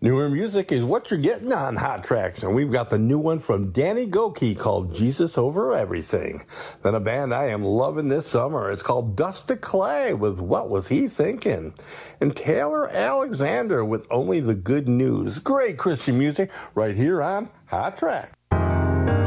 Newer music is what you're getting on Hot Tracks, and we've got the new one from Danny Gokey called Jesus Over Everything. Then a band I am loving this summer. It's called Dust to Clay with What Was He Thinking? And Taylor Alexander with Only the Good News. Great Christian music right here on Hot Tracks.